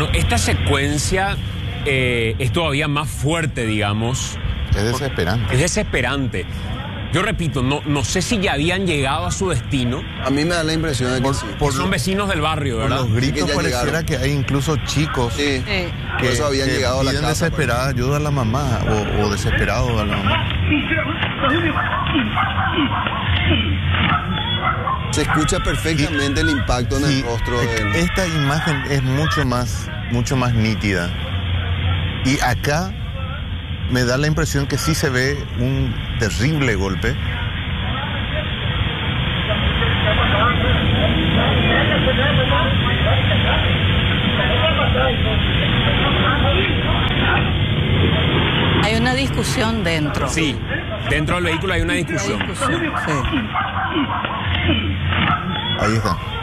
Bueno, esta secuencia es todavía más fuerte, digamos. Es desesperante. Es desesperante. Yo repito, no sé si ya habían llegado a su destino. A mí me da la impresión de que sí. Son vecinos del barrio, Por ¿verdad? los gritos ya pareciera llegaron. que hay incluso chicos Sí. Por eso habían que llegado a la piden casa. desesperada ayuda a la mamá o desesperado a la mamá. Se escucha perfectamente el impacto en el rostro de... Esta imagen es mucho más nítida. Y acá me da la impresión que sí se ve un terrible golpe. Hay una discusión dentro. Sí, dentro del vehículo hay una discusión. Sí. Ahí está.